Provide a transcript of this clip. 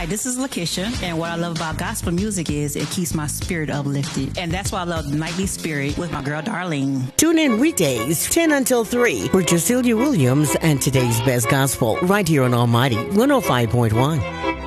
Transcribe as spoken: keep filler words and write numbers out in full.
Hi, this is Lakeisha, and what I love about gospel music is it keeps my spirit uplifted. And that's why I love Nightly Spirit with my girl Darlene. Tune in weekdays, ten until three, for Jacilia Williams and Today's Best Gospel, right here on Almighty one oh five point one.